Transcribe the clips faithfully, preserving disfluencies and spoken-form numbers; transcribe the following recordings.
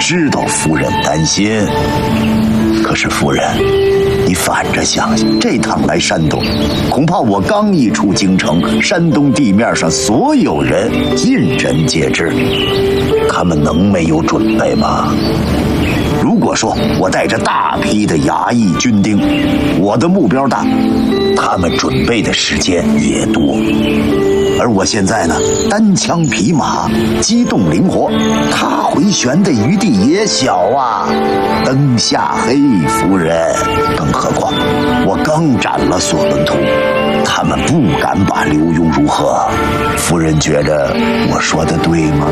知道夫人担心，可是夫人，你反着想想，这趟来山东，恐怕我刚一出京城，山东地面上所有人尽人皆知，他们能没有准备吗？如果说我带着大批的衙役军丁，我的目标大，他们准备的时间也多。而我现在呢，单枪匹马，机动灵活，他回旋的余地也小啊。灯下黑，夫人，更何况我刚斩了索伦图，他们不敢把刘墉如何？夫人觉着我说的对吗？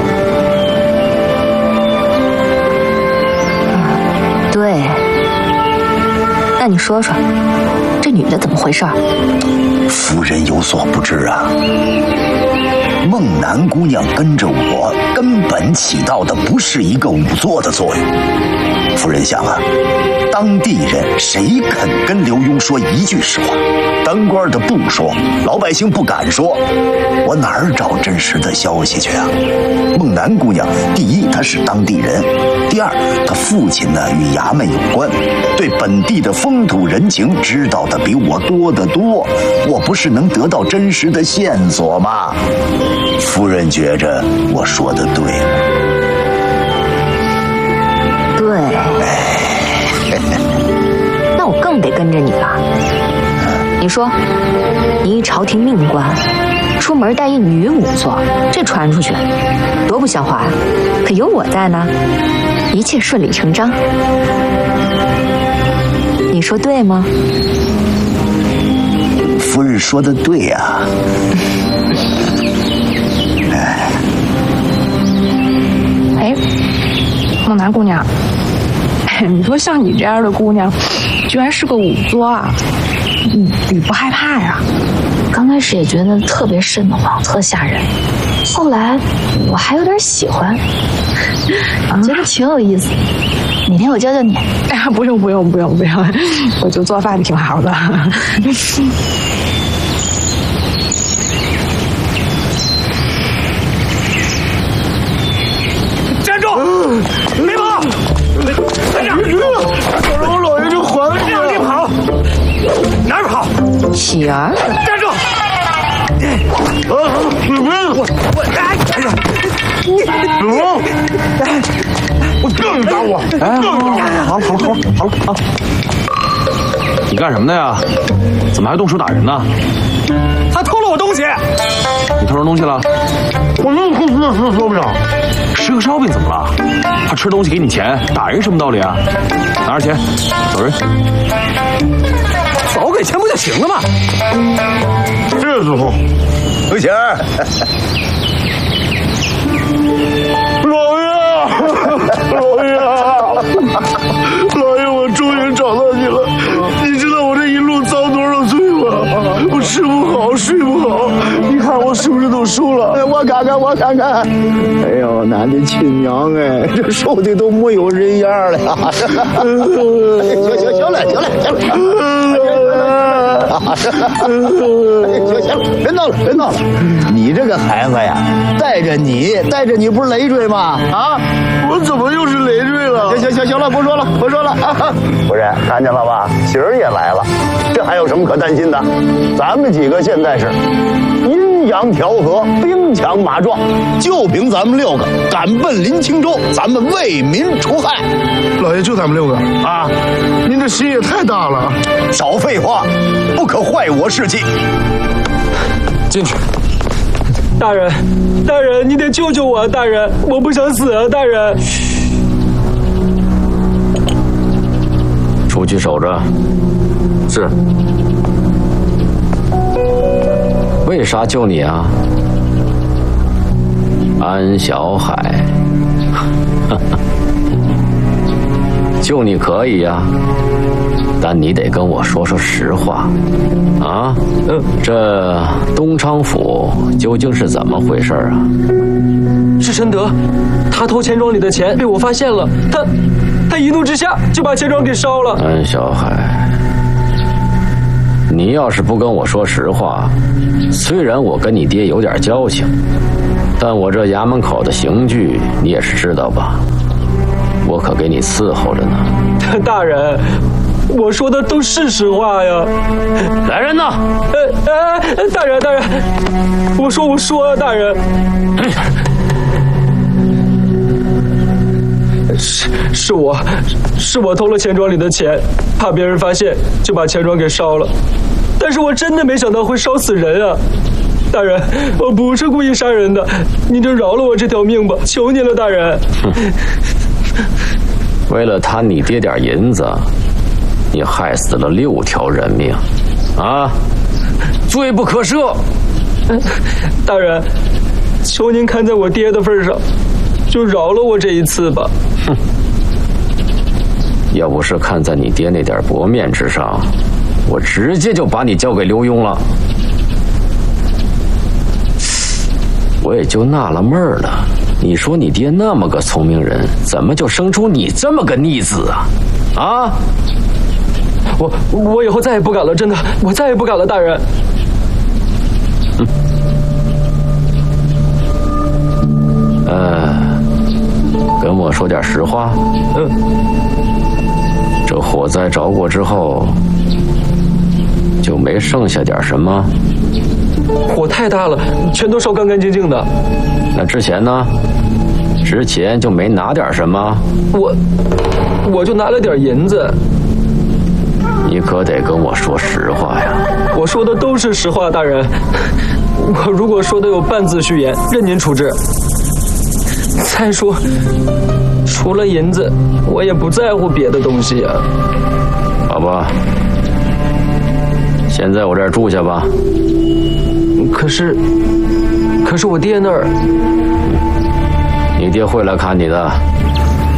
对，那你说说，这女的怎么回事？ 夫人有所不知啊，孟南姑娘跟着我，根本起到的不是一个仵作的作用。夫人想啊，当地人谁肯跟刘墉说一句实话？当官的不说，老百姓不敢说，我哪儿找真实的消息去啊？孟南姑娘，第一她是当地人，第二她父亲呢与衙门有关，对本地的风土人情知道的比我多得多，我不是能得到真实的线索吗？夫人觉着我说的对吗？ 对，那我更得跟着你了。你说，你一朝廷命官，出门带一女仵作，这传出去，多不像话呀！可有我在呢，一切顺理成章。你说对吗？ 夫人说的对呀、啊。 哎，孟南姑娘，你说像你这样的姑娘，居然是个仵作啊？你你不害怕呀？ 刚开始也觉得特别瘆得慌，特吓人，后来我还有点喜欢，觉得挺有意思。哪天我教教你？ 哎呀，不用不用不用不用，我就做饭挺好的。 站住！别跑！站这儿！ 我让我老爷就还你！ 让你跑，哪儿跑？ 喜儿， 站住！ 啊！你别我我哎哎呀！ 你我哎！我更打我！ 哎，好了好了好了好了好了！你干什么的呀？怎么还动手打人呢？ 他偷了我东西！ 你偷人东西了？ 我又偷吃吃烧饼。 吃个烧饼怎么了？他吃东西给你钱，打人什么道理啊？拿着钱，走人。 早给钱不就行了吗？ 这时候， 刘贤儿， 老爷，老爷，老爷，我终于找到你了。你知道我这一路遭多少罪吗？我吃不好，睡不好，你看我是不是都瘦了？ 哎，我看看，我看看。哎呦，俺的亲娘哎，这瘦的都没有人样了呀！行行行了，行了，行了。行行了，别闹了，别闹了。你这个孩子呀，带着你，带着你不是累赘吗？啊， 我怎么又是累赘了？ 行行行行了，不说了，不说了啊！夫人，看见了吧？喜儿也来了，这还有什么可担心的？咱们几个现在是阴阳调和，兵强马壮，就凭咱们六个赶奔临清州，咱们为民除害。 老爷就咱们六个啊！ 您这心也太大了。 少废话，不可坏我士气。 进去。 大人，大人，你得救救我！大人，我不想死啊！大人， 出去守着。 是。 为啥救你啊？安小海，救你可以呀、啊，但你得跟我说说实话。啊， 嗯， 这东昌府究竟是怎么回事啊？ 是陈德，他偷钱庄里的钱被我发现了，他他一怒之下就把钱庄给烧了。 安小海，你要是不跟我说实话，虽然我跟你爹有点交情，但我这衙门口的刑具你也是知道吧？ 我可给你伺候着呢。 大人，我说的都是实话呀。 来人呐！ 呃呃，大人大人，我说我说啊，大人。是是我，是我偷了钱庄里的钱，怕别人发现，就把钱庄给烧了。但是我真的没想到会烧死人啊！大人，我不是故意杀人的，您就饶了我这条命吧，求您了，大人。 为了贪你爹点银子，你害死了六条人命，啊，罪不可赦。 大人，求您看在我爹的份上，就饶了我这一次吧。 哼，要不是看在你爹那点薄面之上，我直接就把你交给刘墉了。我也就纳了闷儿了，你说你爹那么个聪明人，怎么就生出你这么个逆子啊？啊！ 我我以后再也不敢了，真的，我再也不敢了，大人。 嗯。呃，跟我说点实话。 嗯。 这火灾着过之后，就没剩下点什么？ 火太大了，全都烧干干净净的。 那之前呢？之前就没拿点什么？ 我，我就拿了点银子。 你可得跟我说实话呀！ 我说的都是实话，大人。我如果说的有半字虚言，任您处置。再说，除了银子，我也不在乎别的东西啊。 好吧，先在我这儿住下吧。 可是，可是我爹那儿， 你爹会来看你的。